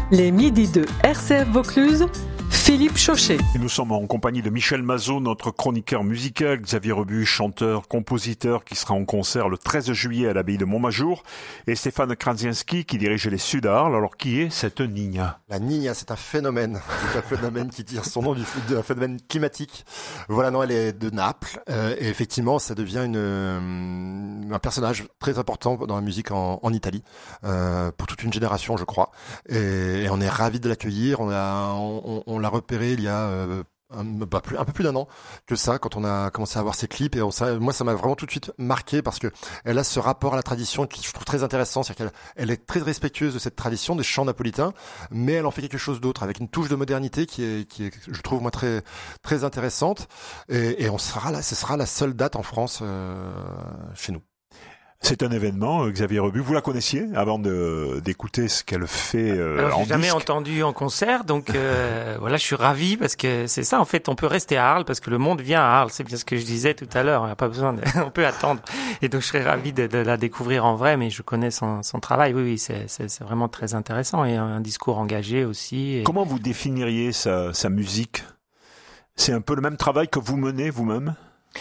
Les midis de RCF Vaucluse, Philippe Chauchet. Et nous sommes en compagnie de Michel Mazot, notre chroniqueur musical, Xavier Rebu, chanteur, compositeur, qui sera en concert le 13 juillet à l'abbaye de Montmajour, et Stéphane Krasinski, qui dirige les Sud à Arles. Alors, qui est cette Niña ? La Niña, c'est un phénomène. C'est un phénomène qui tire son nom d'un phénomène climatique. Voilà, non, elle est de Naples. Et effectivement, ça devient un personnage très important dans la musique en Italie, pour toute une génération, je crois. Et on est ravis de l'accueillir. On l'a repéré il y a un peu plus d'un an que ça, quand on a commencé à voir ses clips. Et moi, ça m'a vraiment tout de suite marqué parce que elle a ce rapport à la tradition qui je trouve très intéressant. C'est-à-dire qu'elle est très respectueuse de cette tradition des chants napolitains, mais elle en fait quelque chose d'autre avec une touche de modernité qui est je trouve moi très très intéressante. Et ce sera la seule date en France chez nous. C'est un événement, Xavier Rebu. Vous la connaissiez avant d'écouter ce qu'elle fait Alors, en j'ai jamais disque entendu en concert, donc voilà, je suis ravi parce que c'est ça. En fait, on peut rester à Arles parce que le monde vient à Arles. C'est bien ce que je disais tout à l'heure. On n'a pas besoin, on peut attendre. Et donc, je serais ravi de la découvrir en vrai. Mais je connais son travail. Oui, c'est vraiment très intéressant et un discours engagé aussi. Comment vous définiriez sa musique ? C'est un peu le même travail que vous menez vous-même ?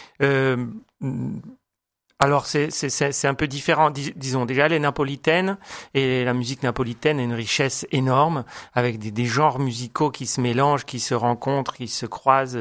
Alors c'est un peu différent, disons. Déjà, elle est napolitaine et la musique napolitaine a une richesse énorme avec des genres musicaux qui se mélangent, qui se rencontrent, qui se croisent.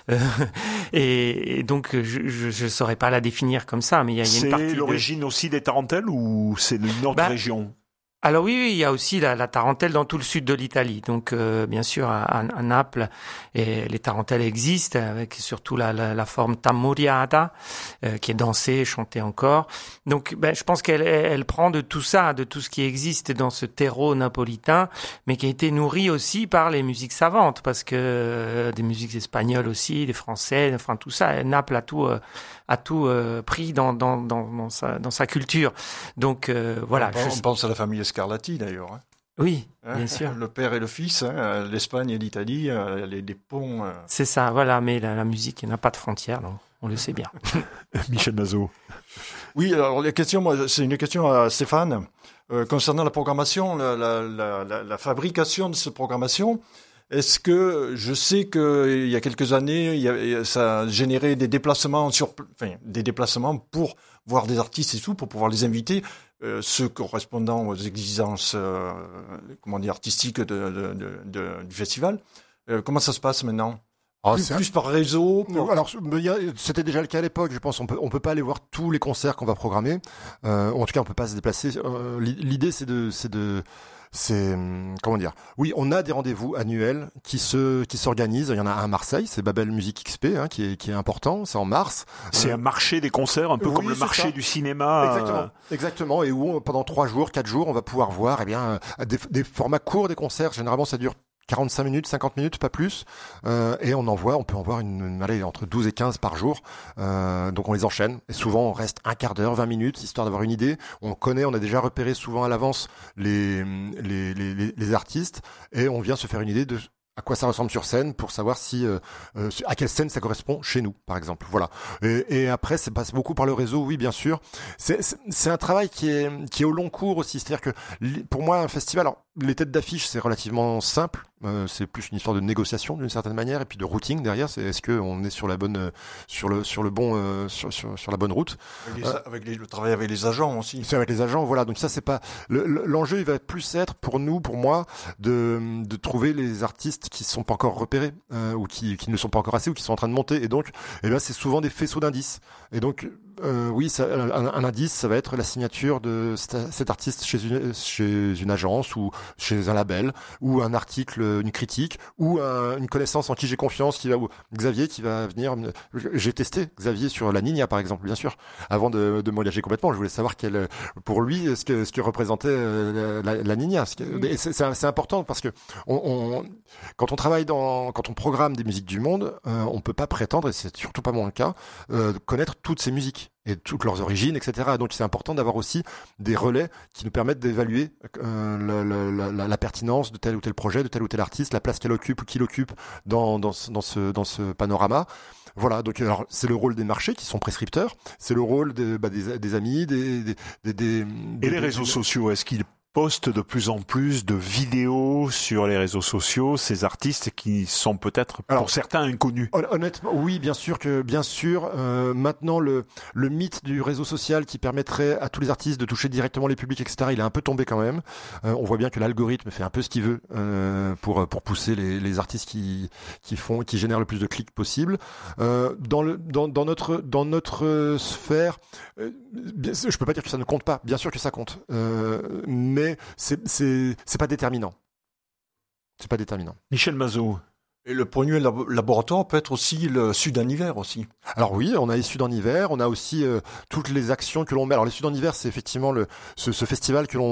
Et donc je saurais pas la définir comme ça, mais il y a une partie. C'est l'origine aussi des tarentelles ou c'est une autre région ? Alors oui, il y a aussi la tarentelle dans tout le sud de l'Italie. Donc bien sûr à Naples, et les tarentelles existent avec surtout la forme tamuriata qui est dansée, chantée encore. Donc je pense qu'elle prend de tout ça, de tout ce qui existe dans ce terreau napolitain, mais qui a été nourri aussi par les musiques savantes parce que des musiques espagnoles aussi, des français, enfin tout ça. Naples a tout pris dans sa culture. Donc voilà. On pense à la famille Scarlatti d'ailleurs. Hein. Oui, bien sûr. Le père et le fils, l'Espagne et l'Italie, les ponts. C'est ça, voilà. Mais la musique, il n'y a pas de frontières, donc on le sait bien. Michel Mazot. Oui, alors c'est une question à Stéphane concernant la programmation, la fabrication de cette programmation. Est-ce que je sais que il y a quelques années, ça a généré des déplacements pour voir des artistes et tout, pour pouvoir les inviter, ceux correspondant aux exigences, artistiques du festival. Comment ça se passe maintenant ? Plus par réseau. Alors, c'était déjà le cas à l'époque. Je pense on peut pas aller voir tous les concerts qu'on va programmer. En tout cas, on peut pas se déplacer. L'idée, oui, on a des rendez-vous annuels qui s'organisent. Il y en a un à Marseille, c'est Babel Musique XP, qui est important. C'est en mars. C'est un marché des concerts, un peu comme le marché du cinéma. Exactement. Et où pendant 3 jours, 4 jours, on va pouvoir voir, des formats courts des concerts. Généralement, ça dure 45 minutes, 50 minutes, pas plus. Et on peut en voir entre 12 et 15 par jour. Donc on les enchaîne. Et souvent on reste un quart d'heure, 20 minutes, histoire d'avoir une idée. On a déjà repéré souvent à l'avance les artistes. Et on vient se faire une idée de à quoi ça ressemble sur scène pour savoir à quelle scène ça correspond chez nous, par exemple. Voilà. Et après, ça passe beaucoup par le réseau, oui, bien sûr. C'est un travail qui est au long cours aussi. C'est-à-dire que pour moi, un festival, alors, les têtes d'affiche, c'est relativement simple. C'est plus une histoire de négociation d'une certaine manière et puis de routing derrière. Est-ce que on est sur la bonne sur la bonne route le travail avec les agents aussi. C'est avec les agents, voilà. Donc ça, c'est pas l'enjeu. Il va plus être pour moi de trouver les artistes qui sont pas encore repérés ou qui ne sont pas encore assez ou qui sont en train de monter. Et donc, c'est souvent des faisceaux d'indices. Et donc oui, un indice, ça va être la signature de cet artiste chez une agence ou chez un label, ou un article, une critique, ou une connaissance en qui j'ai confiance, Xavier qui va venir. J'ai testé Xavier sur la Niña, par exemple, bien sûr, avant de m'engager complètement. Je voulais savoir pour lui, ce que représentait la Niña. C'est important parce que quand on travaille quand on programme des musiques du monde, on peut pas prétendre, et c'est surtout pas mon cas, connaître toutes ces musiques et toutes leurs origines, etc. Donc c'est important d'avoir aussi des relais qui nous permettent d'évaluer la pertinence de tel ou tel projet, de tel ou tel artiste, la place qu'elle occupe ou qu'il occupe dans ce panorama. Voilà, donc alors c'est le rôle des marchés qui sont prescripteurs, c'est le rôle des amis, et les réseaux sociaux, est-ce qu'ils postent de plus en plus de vidéos sur les réseaux sociaux, ces artistes qui sont peut-être pour certains inconnus. Honnêtement, oui, bien sûr. Maintenant, le mythe du réseau social qui permettrait à tous les artistes de toucher directement les publics, etc., il est un peu tombé quand même. On voit bien que l'algorithme fait un peu ce qu'il veut pour pousser les artistes qui génèrent le plus de clics possible. Dans notre sphère, je peux pas dire que ça ne compte pas. Bien sûr que ça compte, mais c'est pas déterminant. C'est pas déterminant. Michel Mazot. Et le premier laboratoire peut être aussi le Sud en hiver aussi. Alors oui, on a les Sud en hiver, on a aussi toutes les actions que l'on met. Alors les Sud en hiver, c'est effectivement ce festival que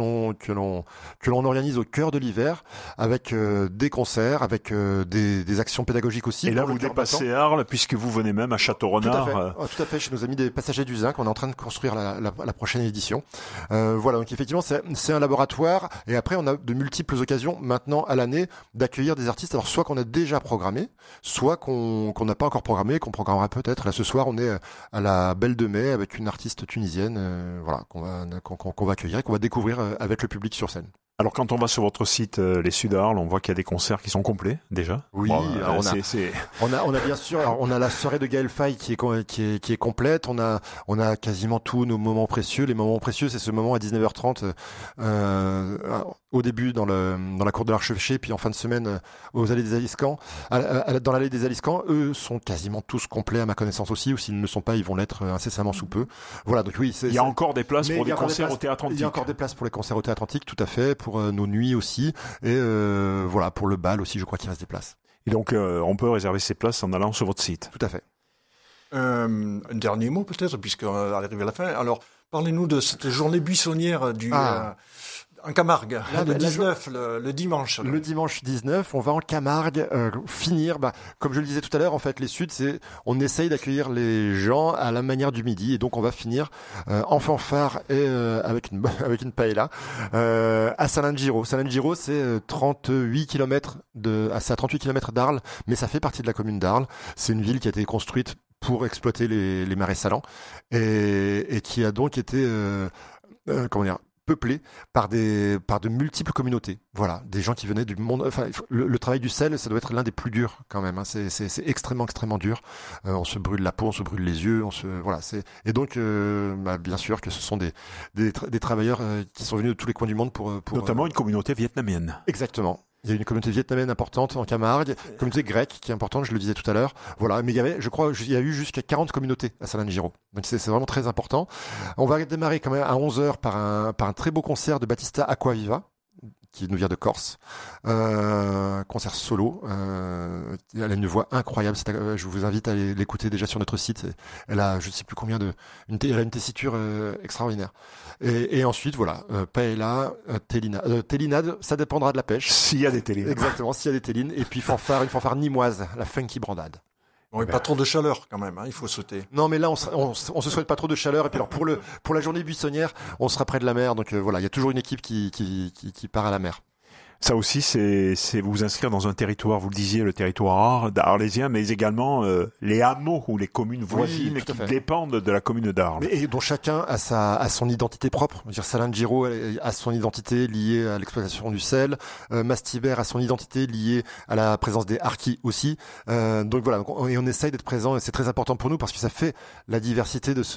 l'on organise au cœur de l'hiver avec des concerts, avec des actions pédagogiques aussi. Et là, vous dépassez Arles puisque vous venez même à Château-Renard. Tout à fait, chez nos amis des Passagers du Zinc, on est en train de construire la prochaine édition. Voilà, donc effectivement, c'est un laboratoire. Et après, on a de multiples occasions maintenant à l'année d'accueillir des artistes. Alors soit qu'on a déjà programmé, soit qu'on n'a pas encore programmé, qu'on programmera peut-être. Là ce soir on est à la Belle de Mai avec une artiste tunisienne, qu'on va accueillir et qu'on va découvrir avec le public sur scène. Alors quand on va sur votre site Les Sud Arles, on voit qu'il y a des concerts qui sont complets déjà. Oui, alors on a bien sûr, alors on a la soirée de Gaël Faye qui est complète. On a quasiment tous nos moments précieux. Les moments précieux, c'est ce moment à 19h30 au début dans la cour de l'Archevêché, puis en fin de semaine aux Allées des Aliscamps. Dans l'allée des Aliscamps, eux sont quasiment tous complets à ma connaissance aussi, ou s'ils ne le sont pas, ils vont l'être incessamment sous peu. Voilà, donc oui, il y a encore des places pour des concerts au Théâtre Antique. Il y a encore des places pour les concerts au Théâtre Antique, tout à fait. Pour nos nuits aussi, et voilà, pour le bal aussi, je crois qu'il reste des places. Et donc on peut réserver ces places en allant sur votre site. Tout à fait. Un dernier mot peut-être, puisqu'on arrive à la fin. Alors parlez-nous de cette journée buissonnière en Camargue, le 19, le dimanche. Le dimanche 19, on va en Camargue finir. Comme je le disais tout à l'heure, en fait, les Suds, on essaye d'accueillir les gens à la manière du midi, et donc on va finir en fanfare et avec une paella à Salengiro. Salengiro, c'est 38 km c'est à 38 km d'Arles, mais ça fait partie de la commune d'Arles. C'est une ville qui a été construite pour exploiter les marais salants et qui a donc été peuplé par de multiples communautés. Voilà, des gens qui venaient du monde. Enfin, le travail du sel, ça doit être l'un des plus durs quand même. Hein. C'est extrêmement dur. On se brûle la peau, on se brûle les yeux, Et donc, bien sûr que ce sont des travailleurs qui sont venus de tous les coins du monde pour notamment une communauté vietnamienne. Exactement. Il y a une communauté vietnamienne importante en Camargue, une communauté grecque qui est importante, je le disais tout à l'heure. Voilà, mais il y a eu jusqu'à 40 communautés à Salengiro. Donc c'est vraiment très important. On va démarrer quand même à 11h par un très beau concert de Battista Acquaviva, qui nous vient de Corse, concert solo. Elle a une voix incroyable. Je vous invite à l'écouter déjà sur notre site. Elle a, je ne sais plus combien elle a une tessiture extraordinaire. Et ensuite, voilà, paella, télinade, ça dépendra de la pêche. S'il y a des télines. Exactement, s'il y a des télines. Et puis une fanfare nimoise, la funky brandade. Bon, et pas trop de chaleur quand même, hein, il faut sauter. Non, mais là, on se souhaite pas trop de chaleur. Et puis alors pour la journée buissonnière, on sera près de la mer, donc voilà, il y a toujours une équipe qui part à la mer. Ça aussi, c'est vous inscrire dans un territoire, vous le disiez, le territoire arlésien, mais également les hameaux ou les communes voisines qui dépendent de la commune d'Arles. Et dont chacun a son identité propre. Je veux dire, Salengiro a son identité liée à l'exploitation du sel. Mastibert a son identité liée à la présence des harkis aussi. Donc voilà, on essaye d'être présent et c'est très important pour nous parce que ça fait la diversité de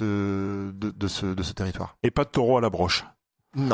ce territoire. Et pas de taureau à la broche. Non.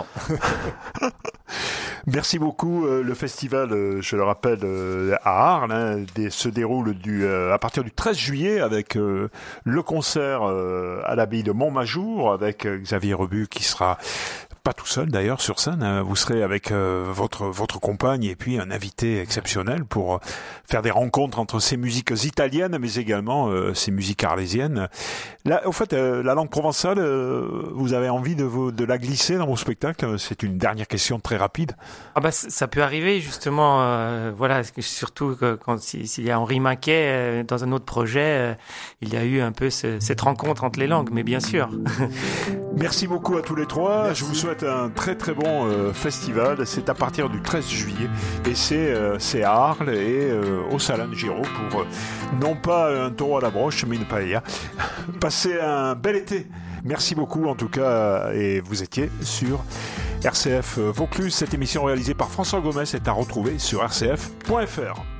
Merci beaucoup. Le festival, je le rappelle, à Arles, se déroule à partir du 13 juillet avec le concert à l'abbaye de Montmajour avec Xavier Rebu qui sera pas tout seul d'ailleurs sur scène. Vous serez avec votre compagne et puis un invité exceptionnel pour faire des rencontres entre ces musiques italiennes mais également ces musiques arlésiennes. Là, au fait, la langue provençale, vous avez envie de la glisser dans vos spectacles? C'est une dernière question très rapide. Ça peut arriver justement. Voilà, surtout s'il y a Henri Maquet dans un autre projet, il y a eu un peu cette rencontre entre les langues, mais bien sûr. Merci beaucoup à tous les trois. Merci. Je vous souhaite un très très bon festival. C'est à partir du 13 juillet et c'est à Arles et au Salengiro pour non pas un taureau à la broche mais une paella. Passez un bel été. Merci beaucoup en tout cas et vous étiez sur RCF Vaucluse, cette émission réalisée par François Gomez est à retrouver sur rcf.fr.